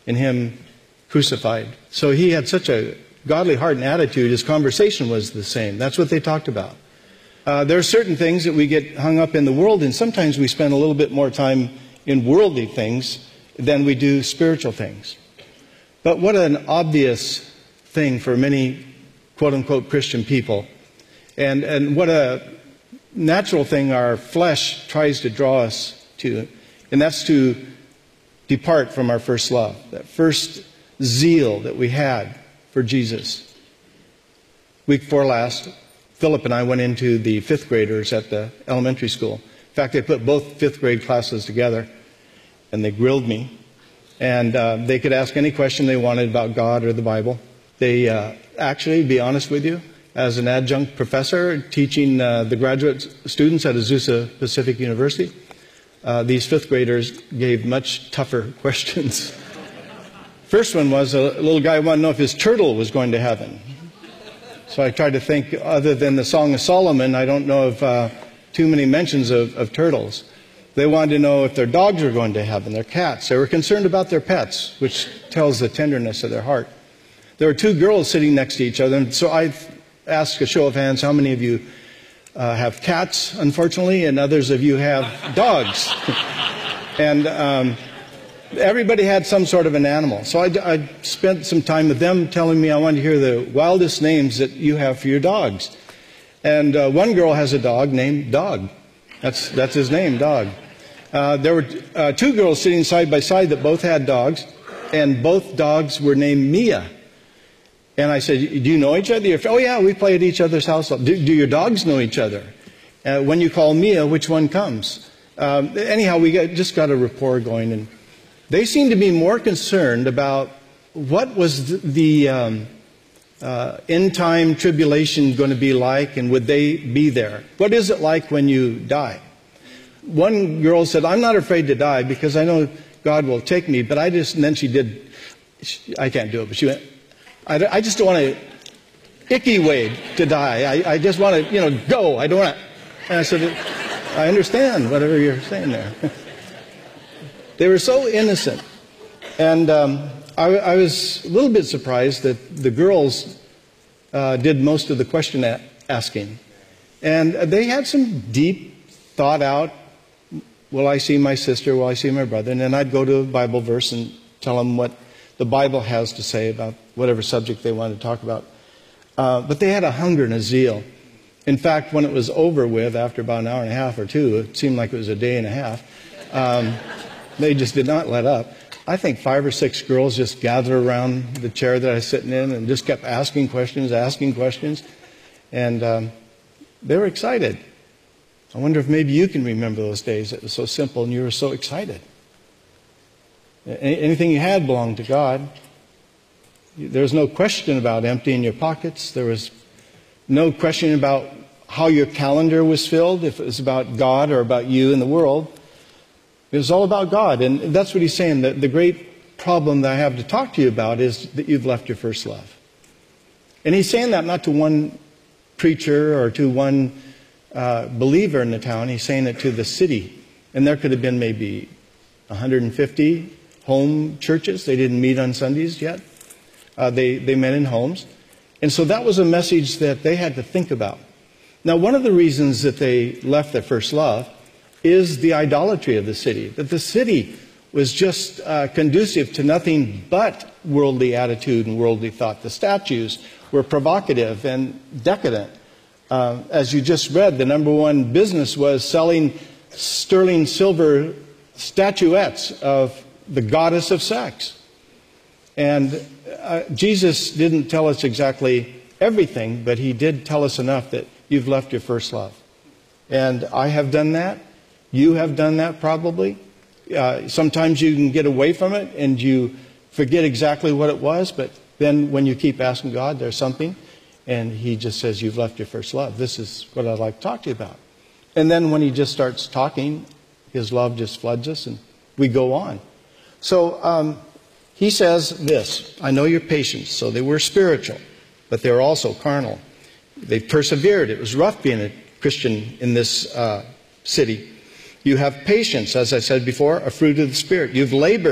and Him crucified. So he had such a godly heart and attitude, his conversation was the same. That's what they talked about. There are certain things that we get hung up in the world, and sometimes we spend a little bit more time in worldly things than we do spiritual things. But what an obvious thing for many quote-unquote Christian people, and what a natural thing our flesh tries to draw us to, and that's to depart from our first love, that first zeal that we had for Jesus. Week before last, Philip and I went into the fifth graders at the elementary school. In fact, they put both fifth grade classes together, and they grilled me. And they could ask any question they wanted about God or the Bible. They actually, to be honest with you, as an adjunct professor teaching the graduate students at Azusa Pacific University, these fifth graders gave much tougher questions. First one was a little guy wanted to know if his turtle was going to heaven. So I tried to think, other than the Song of Solomon, I don't know of too many mentions of turtles. They wanted to know if their dogs were going to heaven, their cats. They were concerned about their pets, which tells the tenderness of their heart. There were two girls sitting next to each other, and so I asked a show of hands, how many of you have cats, unfortunately, and others of you have dogs? And everybody had some sort of an animal. So I spent some time with them telling me I wanted to hear the wildest names that you have for your dogs. And one girl has a dog named Dog. That's his name, Dog. There were two girls sitting side by side that both had dogs, and both dogs were named Mia. And I said, do you know each other? Oh, yeah, we play at each other's house. Do your dogs know each other? When you call Mia, which one comes? Anyhow, we just got a rapport going, and they seemed to be more concerned about what was the end-time tribulation going to be like, and would they be there? What is it like when you die? One girl said, I'm not afraid to die because I know God will take me, but and then she did, I can't do it, but she went, I just don't want to icky wade to die. I just want to, go. I don't want to. And I said, I understand whatever you're saying there. They were so innocent. And I was a little bit surprised that the girls did most of the question asking. And they had some deep, thought out, will I see my sister, will I see my brother? And then I'd go to a Bible verse and tell them what the Bible has to say about whatever subject they wanted to talk about. But they had a hunger and a zeal. In fact, when it was over with, after about an hour and a half or two, it seemed like it was a day and a half, they just did not let up. I think 5 or 6 girls just gathered around the chair that I was sitting in and just kept asking questions. And they were excited. I wonder if maybe you can remember those days. It was so simple and you were so excited. Anything you had belonged to God. There was no question about emptying your pockets. There was no question about how your calendar was filled, if it was about God or about you and the world. It was all about God. And that's what he's saying. That the great problem that I have to talk to you about is that you've left your first love. And he's saying that not to one preacher or to one believer in the town. He's saying it to the city. And there could have been maybe 150 home churches. They didn't meet on Sundays yet. They met in homes. And so that was a message that they had to think about. Now, one of the reasons that they left their first love is the idolatry of the city. That the city was just conducive to nothing but worldly attitude and worldly thought. The statues were provocative and decadent. As you just read, the number one business was selling sterling silver statuettes of the goddess of sex. And Jesus didn't tell us exactly everything, but he did tell us enough that you've left your first love. And I have done that. You have done that probably. Sometimes you can get away from it and you forget exactly what it was, but then when you keep asking God, there's something, and he just says, you've left your first love. This is what I'd like to talk to you about. And then when he just starts talking, his love just floods us and we go on. So he says this, I know your patience. So they were spiritual, but they were also carnal. They persevered. It was rough being a Christian in this city. You have patience, as I said before, a fruit of the Spirit. You've labored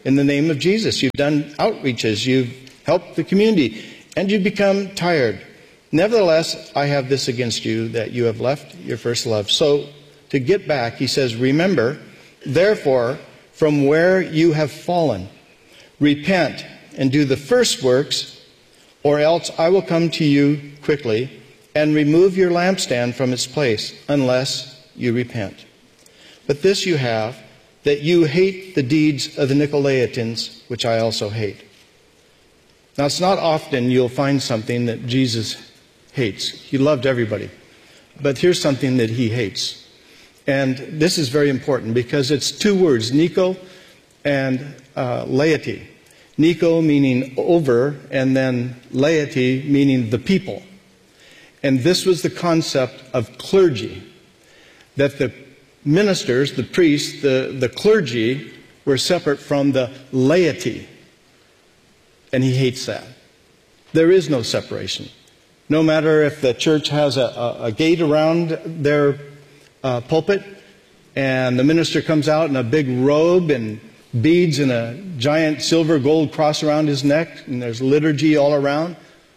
in the name of Jesus. You've done outreaches. You've helped the community. And you've become tired. Nevertheless, I have this against you, that you have left your first love. So, to get back, he says, remember, therefore, from where you have fallen, repent and do the first works, or else I will come to you quickly and remove your lampstand from its place, unless you repent. But this you have, that you hate the deeds of the Nicolaitans, which I also hate. Now, it's not often you'll find something that Jesus hates. He loved everybody. But here's something that he hates. And this is very important because it's two words, Nico and laity. Nico meaning over, and then laity meaning the people. And this was the concept of clergy, that the ministers, the priests, the clergy were separate from the laity. And he hates that. There is no separation. No matter if the church has a gate around their pulpit and the minister comes out in a big robe and beads and a giant silver gold cross around his neck and there's liturgy all around,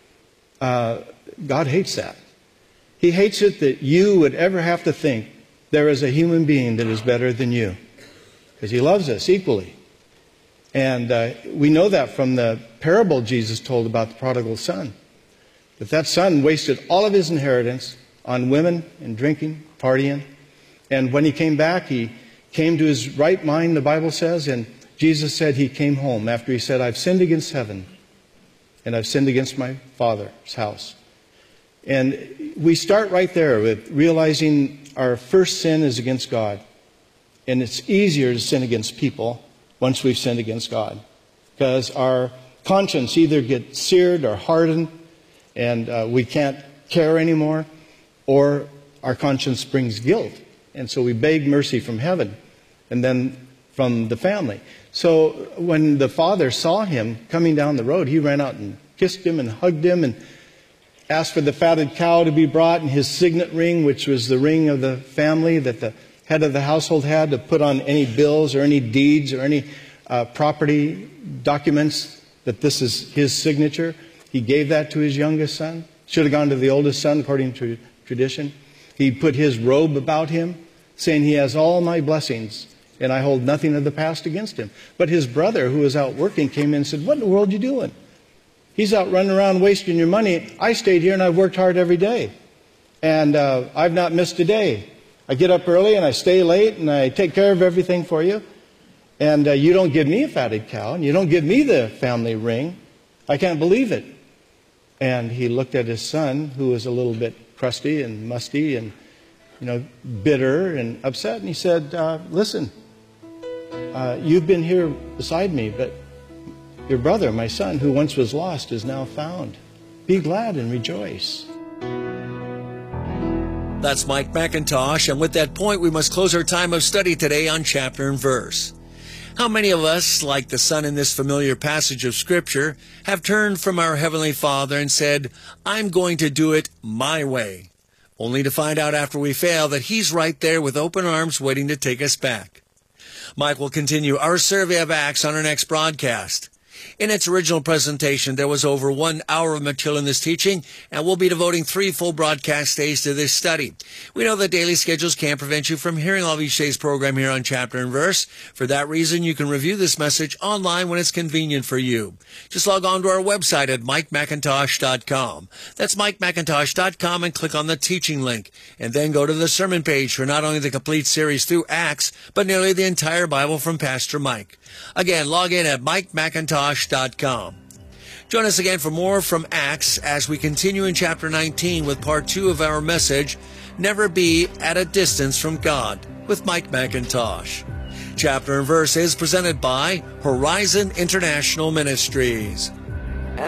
God hates that. He hates it that you would ever have to think there is a human being that is better than you, because he loves us equally. And we know that from the parable Jesus told about the prodigal son. That son wasted all of his inheritance on women and drinking, partying. And when he came back, he came to his right mind, the Bible says, and Jesus said he came home after he said, I've sinned against heaven and I've sinned against my Father's house. And we start right there with realizing our first sin is against God. And it's easier to sin against people once we've sinned against God, because our conscience either gets seared or hardened and we can't care anymore, or our conscience brings guilt. And so we beg mercy from heaven and then from the family. So when the father saw him coming down the road, he ran out and kissed him and hugged him and asked for the fatted cow to be brought and his signet ring, which was the ring of the family that the head of the household had to put on any bills or any deeds or any property documents, that this is his signature. He gave that to his youngest son. Should have gone to the oldest son according to tradition. He put his robe about him, saying he has all my blessings and I hold nothing of the past against him. But his brother, who was out working, came in and said, what in the world are you doing? He's out running around wasting your money. I stayed here and I've worked hard every day. And I've not missed a day. I get up early and I stay late and I take care of everything for you. And you don't give me a fatted cow and you don't give me the family ring. I can't believe it. And he looked at his son, who was a little bit crusty and musty and, bitter and upset. And he said, listen, you've been here beside me, but your brother, my son, who once was lost, is now found. Be glad and rejoice. That's Mike MacIntosh, and with that point, we must close our time of study today on chapter and verse. How many of us, like the son in this familiar passage of Scripture, have turned from our Heavenly Father and said, I'm going to do it my way, only to find out after we fail that He's right there with open arms waiting to take us back? Mike will continue our survey of Acts on our next broadcast. In its original presentation, there was over 1 hour of material in this teaching, and we'll be devoting 3 full broadcast days to this study. We know that daily schedules can't prevent you from hearing all of each day's program here on Chapter and Verse. For that reason, you can review this message online when it's convenient for you. Just log on to our website at MikeMacIntosh.com. That's MikeMacIntosh.com and click on the teaching link, and then go to the sermon page for not only the complete series through Acts, but nearly the entire Bible from Pastor Mike. Again, log in at MikeMacIntosh.com. Join us again for more from Acts as we continue in chapter 19 with part 2 of our message, Never Be at a Distance from God, with Mike MacIntosh. Chapter and Verse is presented by Horizon International Ministries.